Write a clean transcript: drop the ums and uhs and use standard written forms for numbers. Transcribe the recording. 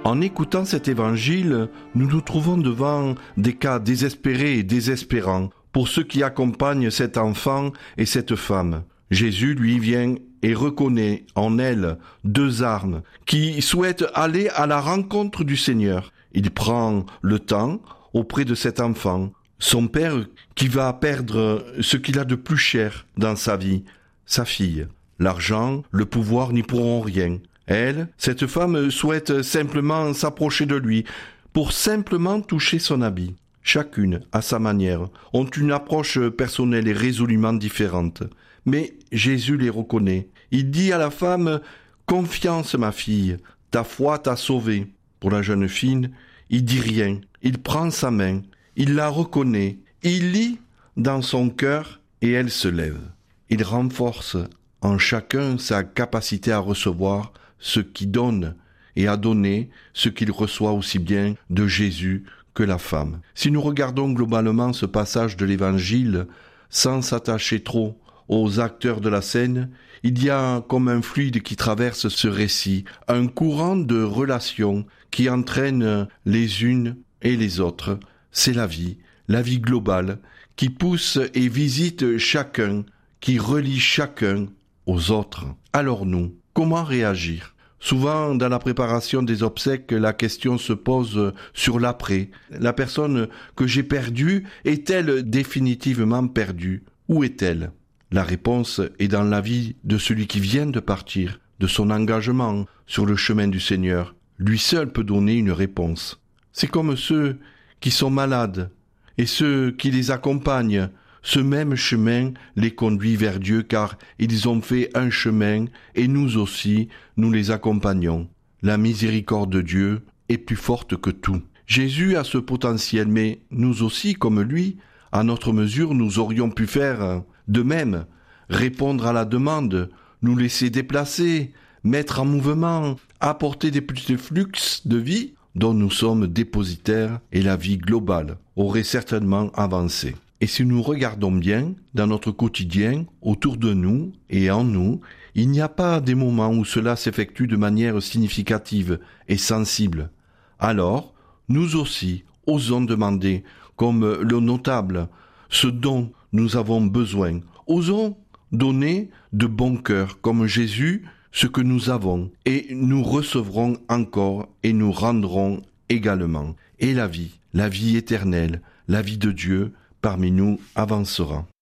En écoutant cet évangile, nous nous trouvons devant des cas désespérés et désespérants pour ceux qui accompagnent cet enfant et cette femme. Jésus, lui, vient et reconnaît en elle deux âmes qui souhaitent aller à la rencontre du Seigneur. Il prend le temps auprès de cet enfant, son père qui va perdre ce qu'il a de plus cher dans sa vie, sa fille. L'argent, le pouvoir n'y pourront rien. Elle, cette femme, souhaite simplement s'approcher de lui pour simplement toucher son habit. Chacune, à sa manière, ont une approche personnelle et résolument différente. Mais Jésus les reconnaît. Il dit à la femme « Confiance, ma fille, ta foi t'a sauvée ». Pour la jeune fille, il dit rien. Il prend sa main, il la reconnaît, il lit dans son cœur et elle se lève. Il renforce en chacun sa capacité à recevoir ce qu'il donne et à donner ce qu'il reçoit aussi bien de Jésus que la femme. Si nous regardons globalement ce passage de l'Évangile sans s'attacher trop aux acteurs de la scène, il y a comme un fluide qui traverse ce récit, un courant de relations qui entraîne les unes et les autres. C'est la vie globale qui pousse et visite chacun, qui relie chacun aux autres. Alors nous, comment réagir ? Souvent, dans la préparation des obsèques, la question se pose sur l'après. La personne que j'ai perdue est-elle définitivement perdue ? Où est-elle ? La réponse est dans la vie de celui qui vient de partir, de son engagement sur le chemin du Seigneur. Lui seul peut donner une réponse. C'est comme ceux qui sont malades et ceux qui les accompagnent. Ce même chemin les conduit vers Dieu car ils ont fait un chemin et nous aussi, nous les accompagnons. La miséricorde de Dieu est plus forte que tout. Jésus a ce potentiel, mais nous aussi, comme lui, à notre mesure, nous aurions pu faire de même, répondre à la demande, nous laisser déplacer, mettre en mouvement, apporter des petits flux de vie dont nous sommes dépositaires et la vie globale aurait certainement avancé. Et si nous regardons bien, dans notre quotidien, autour de nous et en nous, il n'y a pas des moments où cela s'effectue de manière significative et sensible. Alors, nous aussi, osons demander, comme le notable, ce dont nous avons besoin. Osons donner de bon cœur, comme Jésus, ce que nous avons, et nous recevrons encore et nous rendrons également. Et la vie éternelle, la vie de Dieu, parmi nous avancera.